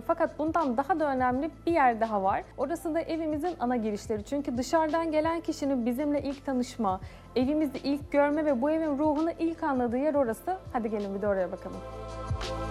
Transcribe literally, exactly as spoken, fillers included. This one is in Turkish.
Fakat bundan daha da önemli bir yer daha var. Orası da evimizin ana girişleri. Çünkü dışarıdan gelen kişinin bizimle ilk tanışma, evimizi ilk görme ve bu evin ruhunu ilk anladığı yer orası. Hadi gelin bir de oraya bakalım.